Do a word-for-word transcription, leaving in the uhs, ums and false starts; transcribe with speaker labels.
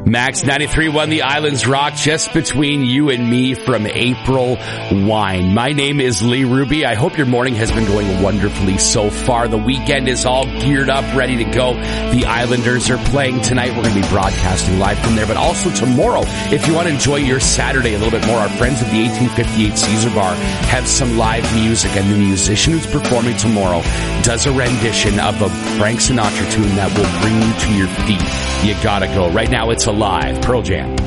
Speaker 1: Max ninety-three one, The Islands Rock, just between you and me from April Wine. My name is Lee Ruby. I hope your morning has been going wonderfully so far. The weekend is all geared up, ready to go. The Islanders are playing tonight. We're going to be broadcasting live from there, but also tomorrow, if you want to enjoy your Saturday a little bit more, our friends at the eighteen fifty-eight Caesar Bar have some live music, and the musician who's performing tomorrow does a rendition of a Frank Sinatra tune that will bring you to your feet. You gotta go. Right now, it's Alive, Pearl Jam.